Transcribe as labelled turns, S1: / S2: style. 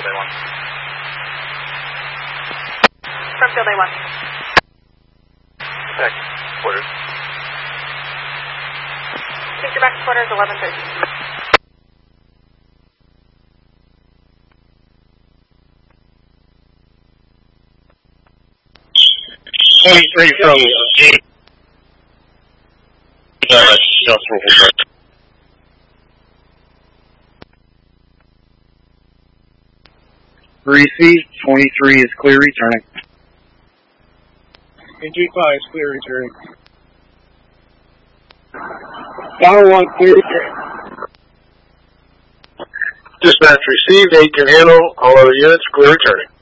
S1: A1.
S2: From field A1.
S1: Back quarters.
S2: Take your back to quarters, 11:30.
S3: 23 from G.
S4: Greasy, 23 is clear returning.
S3: And G5 is clear returning.
S4: Tower 1, clear returning.
S3: Dispatch received, 8 can handle, all other units clear returning.